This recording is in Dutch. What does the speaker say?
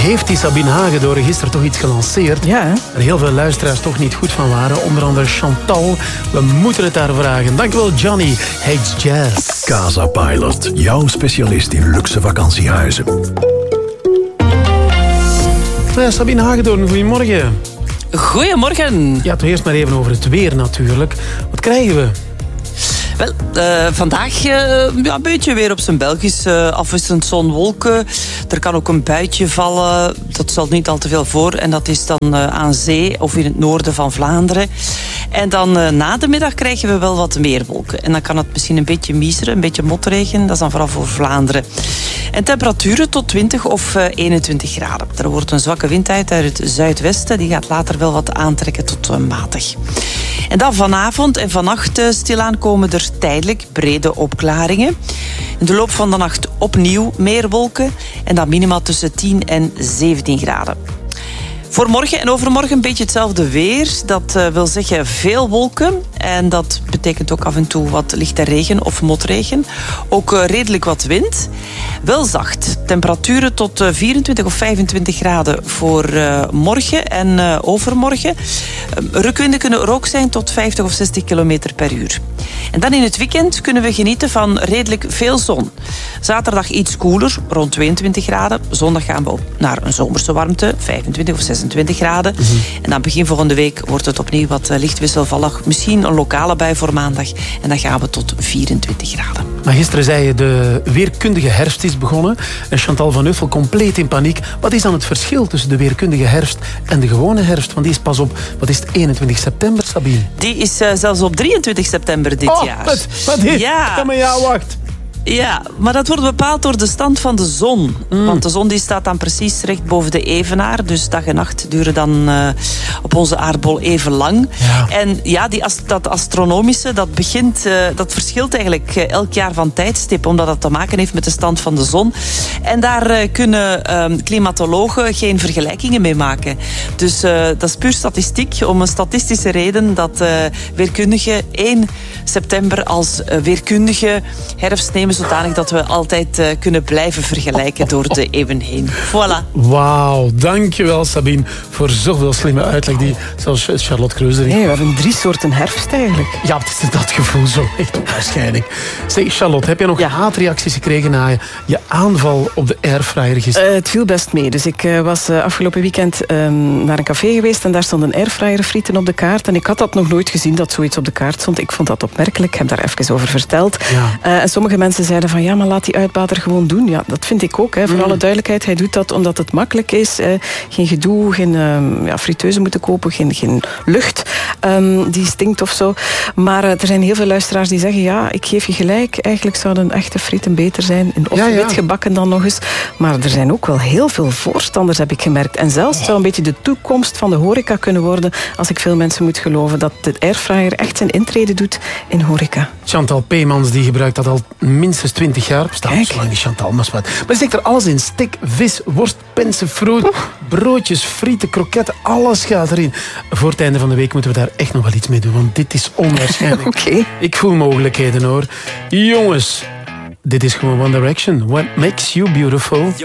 heeft die Sabine Hagedoren gisteren toch iets gelanceerd. Ja, hè? Er heel veel luisteraars toch niet goed van waren. Onder andere Chantal. We moeten het daar vragen. Dankjewel, Johnny. Hates Jazz. Casa Pilot, jouw specialist in luxe vakantiehuizen. Ja, Sabine Hagedoren, goedemorgen. Goedemorgen. Ja, toch eerst maar even over het weer natuurlijk. Wat krijgen we? Wel, vandaag een beetje weer op zijn Belgisch. Afwisselend zon, wolken. Er kan ook een buitje vallen. Dat stelt niet al te veel voor. En dat is dan aan zee of in het noorden van Vlaanderen. En dan na de middag krijgen we wel wat meer wolken. En dan kan het misschien een beetje miseren, een beetje motregen. Dat is dan vooral voor Vlaanderen. En temperaturen tot 20 of 21 graden. Er wordt een zwakke wind uit het zuidwesten. Die gaat later wel wat aantrekken tot matig. En dan vanavond en vannacht stilaan komen er tijdelijk brede opklaringen. In de loop van de nacht opnieuw meer wolken. En dan minimaal tussen 10 en 17 graden. Voor morgen en overmorgen een beetje hetzelfde weer. Dat wil zeggen veel wolken. En dat betekent ook af en toe wat lichte regen of motregen. Ook redelijk wat wind. Wel zacht. Temperaturen tot 24 of 25 graden voor morgen en overmorgen. Rukwinden kunnen er ook zijn tot 50 of 60 kilometer per uur. En dan in het weekend kunnen we genieten van redelijk veel zon. Zaterdag iets koeler, rond 22 graden. Zondag gaan we op naar een zomerse warmte, 25 of 26 graden. Mm-hmm. En dan begin volgende week wordt het opnieuw wat licht wisselvallig. Misschien een lokale bui voor maandag. En dan gaan we tot 24 graden. Maar gisteren zei je, de weerkundige herfst is begonnen. En Chantal van Uffel compleet in paniek. Wat is dan het verschil tussen de weerkundige herfst en de gewone herfst? Want die is pas op, wat is het, 21 september, Sabine? Die is zelfs op 23 september dit jaar. Wat is? Ja. Maar ja, wacht. Ja, maar dat wordt bepaald door de stand van de zon. Want de zon die staat dan precies recht boven de evenaar. Dus dag en nacht duren dan op onze aardbol even lang. Ja. En ja, dat astronomische, dat verschilt eigenlijk elk jaar van tijdstip. Omdat dat te maken heeft met de stand van de zon. En daar kunnen klimatologen geen vergelijkingen mee maken. Dus dat is puur statistiek. Om een statistische reden dat weerkundigen 1 september als weerkundige herfst nemen, zodanig dat we altijd kunnen blijven vergelijken door de eeuwen heen. Voilà. Wauw, dankjewel Sabine voor zoveel slimme uitleg die zelfs Charlotte Kreuzer. Nee, we hebben 3 soorten herfst eigenlijk. Ja, het is dat gevoel zo echt onwaarschijnlijk. Zeg Charlotte, heb je nog haatreacties gekregen na je aanval op de airfryer gisteren? Het viel best mee. Dus ik was afgelopen weekend naar een café geweest en daar stond een airfryer frieten op de kaart. En ik had dat nog nooit gezien dat zoiets op de kaart stond. Ik vond dat opmerkelijk. Ik heb daar even over verteld. Ja. En sommige mensen zeiden van ja, maar laat die uitbater gewoon doen. Ja, dat vind ik ook. Hè. Voor alle duidelijkheid, hij doet dat omdat het makkelijk is. Geen gedoe, geen friteuze moeten kopen, geen lucht die stinkt of zo. Maar er zijn heel veel luisteraars die zeggen ja, ik geef je gelijk. Eigenlijk zouden echte frieten beter zijn. Of wit gebakken dan nog eens. Maar er zijn ook wel heel veel voorstanders, heb ik gemerkt. En zelfs het zou een beetje de toekomst van de horeca kunnen worden, als ik veel mensen moet geloven, dat de airfryer echt zijn intrede doet in horeca. Chantal Peemans die gebruikt dat al minstens 20 jaar. Bestaat zo lang die Chantal, maar wat. Maar er zit er alles in. Stik, vis, worst, pensen, fruit, broodjes, frieten, kroketten. Alles gaat erin. Voor het einde van de week moeten we daar echt nog wel iets mee doen. Want dit is onwaarschijnlijk. Okay. Ik voel mogelijkheden hoor. Jongens, dit is gewoon One Direction. What makes you beautiful?